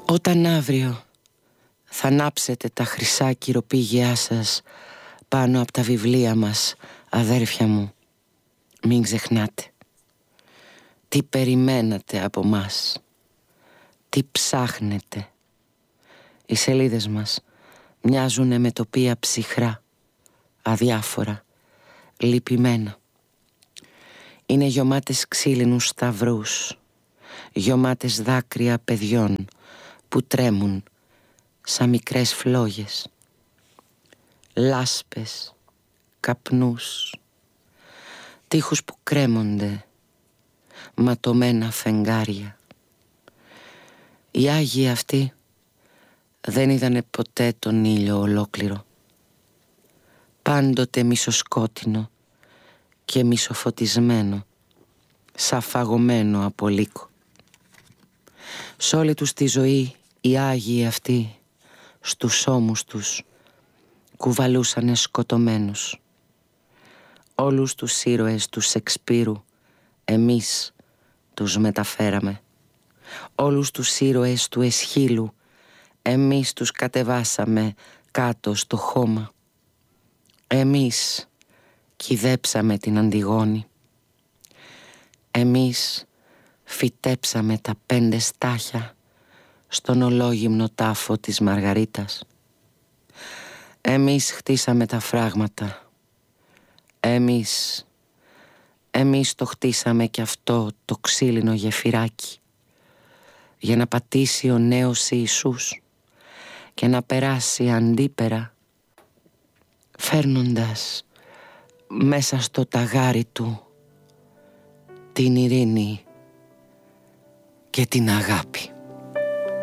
Όταν αύριο θα ανάψετε τα χρυσά κυροπήγιά σας πάνω από τα βιβλία μας, αδέρφια μου, μην ξεχνάτε τι περιμένατε από μας, τι ψάχνετε. Οι σελίδες μας μοιάζουνε με τοπία ψυχρά, αδιάφορα, λυπημένα. Είναι γιωμάτες ξύλινους σταυρούς, γιωμάτες δάκρυα παιδιών που τρέμουν σαν μικρές φλόγες, λάσπες, καπνούς, τείχους που κρέμονται, ματωμένα φεγγάρια. Οι Άγιοι αυτοί δεν είδανε ποτέ τον ήλιο ολόκληρο. Πάντοτε μισοσκότεινο και μισοφωτισμένο, σαν φαγωμένο από λύκο. Σ' όλη τους τη ζωή οι Άγιοι αυτοί στους ώμους τους κουβαλούσανε σκοτωμένους. Όλους τους ήρωες του Σεξπίρου εμείς τους μεταφέραμε. Όλους τους ήρωες του Εσχύλου εμείς τους κατεβάσαμε κάτω στο χώμα. Εμείς κυδέψαμε την Αντιγόνη. Εμείς φυτέψαμε τα 5 στάχια στον ολόγυμνο τάφο της Μαργαρίτας. Εμείς χτίσαμε τα φράγματα. Εμείς το χτίσαμε κι αυτό το ξύλινο γεφυράκι για να πατήσει ο νέος Ιησούς και να περάσει αντίπερα, φέρνοντας μέσα στο ταγάρι του την ειρήνη και την αγάπη.